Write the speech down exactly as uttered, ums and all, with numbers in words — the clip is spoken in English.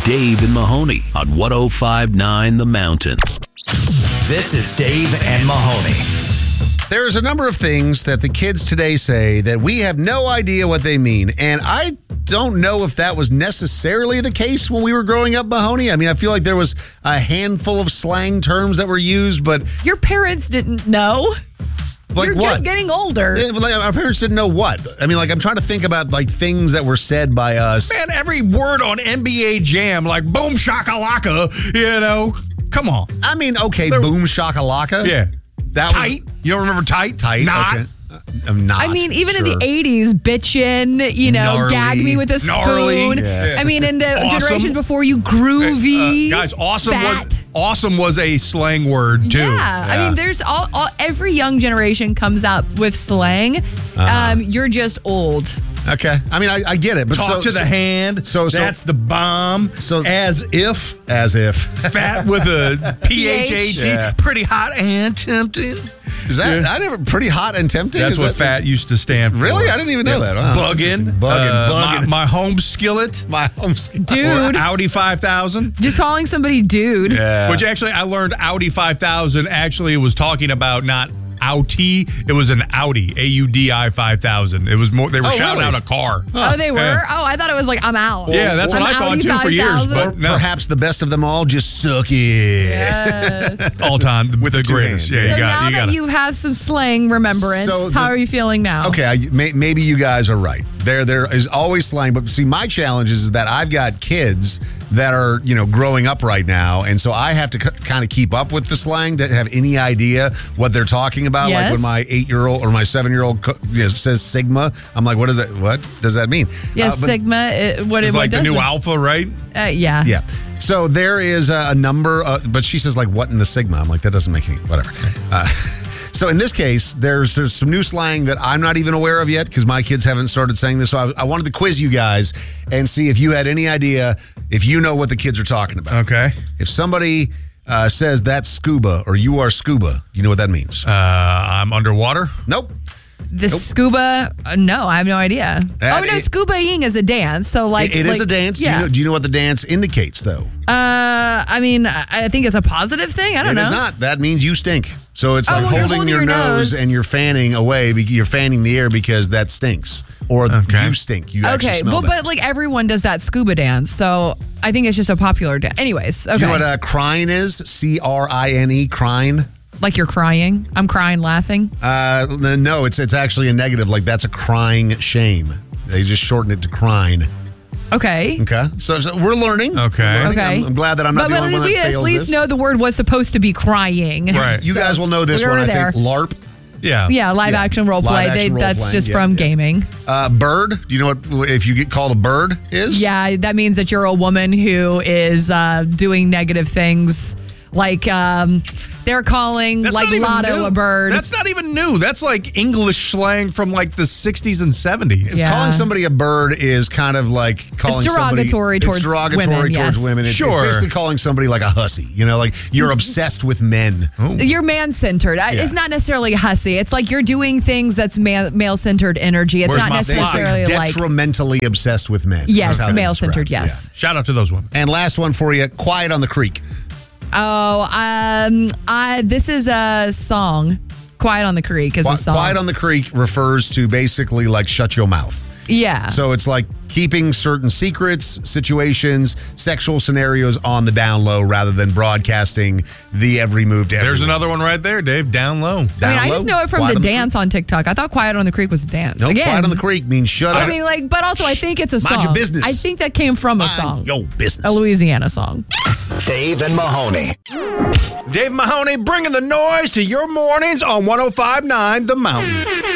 Dave and Mahoney on one oh five point nine The Mountain. This is Dave and Mahoney. There's a number of things that the kids today say that we have no idea what they mean. And I don't know if that was necessarily the case when we were growing up, Mahoney. I mean, I feel like there was a handful of slang terms that were used, but... Your parents didn't know. Like You're what? just getting older. Eh, Like our parents didn't know what. I mean, like, I'm trying to think about, like, things that were said by us. Man, every word on N B A Jam, like boom shakalaka, you know, come on. I mean, okay, There- boom shakalaka. Yeah. That Tight. was... You don't remember tight? Tight, Not. okay. Uh, I'm not. I mean, even in sure. the eighties, bitchin', you know, Gnarly. gag me with a Gnarly. spoon. Yeah. I mean, in the Awesome. generations before you, groovy. Uh, guys, awesome fat. was awesome was a slang word too. Yeah. I mean, there's all, all every young generation comes up with slang. Uh-huh. Um, you're just old. Okay. I mean, I, I get it. But Talk so, to the so- hand. so- so- that's the bomb. So- as if As if. fat with a P H A T, Yeah. pretty hot and tempting. Is that, I never, pretty hot and tempting? That's Is what that- fat used to stand for. Really? I didn't even know that. Wow, that's Bugging, interesting. Bugging, uh, bugging. My, my home skillet, My home Dude. Audi five thousand. Just calling somebody dude. Yeah. Which actually, I learned Audi five thousand actually was talking about not Audi, it was an Audi, A U D I five thousand. It was more, they were Oh, shouting really? out a car. Oh, they were? Yeah. Oh, I thought it was like, I'm out. Yeah, that's what I'm I thought Audi too for years, five thousand. but no, Perhaps the best of them all, just suck it. Yes. all time, the, With the the two greatest. hands, Yeah, yeah. So you got now you got that you have some slang remembrance, So the- how are you feeling now? Okay, I, may, maybe you guys are right. There, there is always slang, but see, my challenge is that I've got kids that are, you know, growing up right now, and so I have to c- kind of keep up with the slang to have any idea what they're talking about. Like Yes. when my eight-year-old or my seven-year-old co- you know, says Sigma, I'm like, what does that? What does that mean? Yeah, Uh, but- Sigma, it, what, It's what like the does new it? Alpha, right? Uh, yeah. Yeah. So there is a, a number, uh, but she says like, what in the Sigma? I'm like, that doesn't make any, whatever. Uh, so in this case, there's there's some new slang that I'm not even aware of yet because my kids haven't started saying this. So I, I wanted to quiz you guys and see if you had any idea, if you know what the kids are talking about. Okay. If somebody uh, says that's scuba or you are scuba, you know what that means? Uh, I'm underwater. Nope. The scuba, uh, no, I have no idea. That oh, no, is- scuba-ing is a dance. So, like, It- it is like- a dance. Yeah. Do, you know, do you know what the dance indicates, though? Uh, I mean, I I think it's a positive thing. I don't It know. is not. That means you stink. So it's Oh, like well, you're holding, holding your, your nose, nose. and you're fanning away. be- You're fanning the air because that stinks, or Okay. you stink. You actually Okay, smell well, bad. but like everyone does that scuba dance, so I think it's just a popular dance. Anyways, okay. You know what uh, crine is? C R I N E, crine. Like you're crying. I'm crying, laughing. Uh, no, it's it's actually a negative. Like that's a crying shame. They just shorten it to crine. Okay. Okay, so, so we're learning. Okay. We're learning. Okay. I'm, I'm glad that I'm not But, the but only one we that at fails least this. know the word was supposed to be crying. Right. You guys will know this We one. were I there. think LARP. Yeah. Yeah, live Yeah. action role Live play. action They, role that's playing, just yeah, from yeah. gaming. Uh, bird. Do you know what if you get called a bird is? Yeah, that means that you're a woman who is uh, doing negative things. Like um, they're calling That's like not even Lotto new. a bird. That's not even new. That's like English slang from like the sixties and seventies. Yeah. Calling somebody a bird is kind of like calling derogatory somebody, towards it's derogatory women, towards yes. women. It's, Sure. it's basically calling somebody like a hussy. You know, like you're obsessed with men. You're man-centered. I It's not necessarily hussy. It's like you're doing things that's ma- male-centered energy. It's Where's not my They necessarily say like detrimentally obsessed with men. yes, That's how they male-centered. describe it. Yes. Shout out to those women. Yeah. And last one for you, Quiet on the Creek. Oh, um, I this is a song. Quiet on the Creek is Qui- a song. Quiet on the Creek refers to basically like shut your mouth. yeah. So it's like keeping certain secrets, situations, sexual scenarios on the down low rather than broadcasting the every move to There's everyone. another one right there, Dave. Down low. I mean, Down I just low, know it from Quiet the on the dance on TikTok. I thought Quiet on the Creek was a dance. No, Again, Quiet on the Creek means shut up. I mean, like, but also I think it's a song. Mind your business. I think that came from a Mind song, your business. a Louisiana song. Dave and Mahoney. Dave Mahoney bringing the noise to your mornings on one oh five point nine The Mountain.